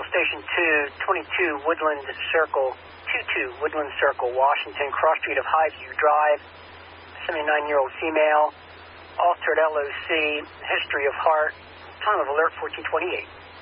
Station 2, 22 Woodland Circle, 22 Woodland Circle, Washington, cross street of Highview Drive, 79-year-old female, altered LOC, history of heart, time of alert 1428.